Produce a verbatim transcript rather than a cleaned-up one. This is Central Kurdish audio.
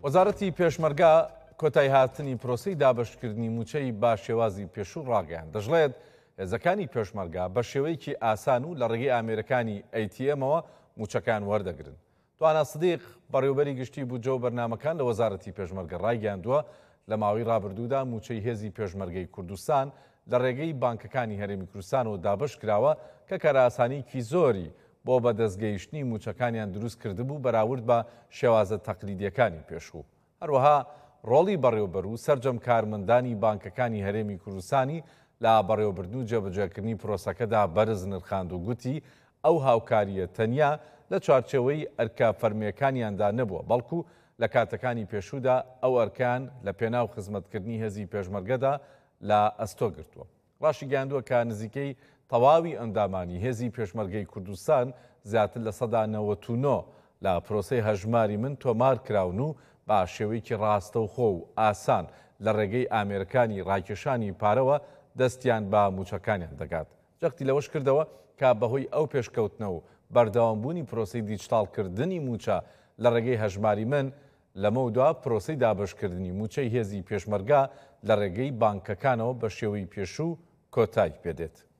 وەزارەتی پێشمەرگا کۆتای هاتنی پرۆسەی دابەشکردنی موچەی با شێوازی پێشوو ڕاگەیاند. دەژڵێت هێزەکانی پێشمەرگا بە شێوەیەکی ئاسان و لە ڕێگەی ئامێرەکانی ئەی تی ئەمەوە موچەکان وەردەگرن. توانە سدیق بەڕێوەبەری گشتی بوو جۆ بەرنامەکان لە وەزارەتی پێشمەرگە ڕایگەیاندووە لە ماوەی ڕابردوودا موچەی هێزی پێشمەرگەی کوردستان لە ڕێگەی بانکەکانی هەرێمی کوردستانەوە دابەش کراوە کە کاراسانیکی زۆری بۆ بەدەستگەیشتنی موچەکانیان دروست کردبوو بەراورد بە شێوازە تەقلیدیەکانی پێشوو. هەروەها ڕۆڵی بەڕێوەبەر و سەرجەم کارمەندانی بانکەکانی هەرێمی کوردستانی لە بەڕێوەبردن و جێبەجێکردنی پرۆسەکەدا بەرز نرخاند و گوتی ئەو هاوکاریە تەنیا لە چوارچێوەی ئەرکە فەرمیەکانیاندا نەبووە، بەڵکو لە کاتەکانی پێشوودا ئەو ئەرکان لە پێناو خزمەتکردنی هێزی پێشمەرگەدا لە ئەستۆ گرتووە. ڕاشی گەیاندووە کە نزیکەی تەواوی ئەندامانی هێزی پێشمەرگەی کوردستان زیاتر لە سەدا نەوەت و نۆ لە پرۆسەی هەژماری من تۆمار کراون و با شێوەیەکی ڕاستەوخۆ و ئاسان لە ڕێگەی ئامێرەکانی ڕاکێشانی پارەوە دەستیان بە موچەکانیان دەگات. جەختی لەوەش کردەوە کە بەهۆی ئەو پێشکەوتنە و بەردەوامبوونی پرۆسەی دیجیتاڵکردنی موچە لە ڕێگەی هەژماری من لەمەودا پرۆسەی دابەشکردنی موچەی هێزی پێشمەرگا لە ڕێگەی بانکەکانەوە بە شێوەی پێشوو کۆتایی پێدێت.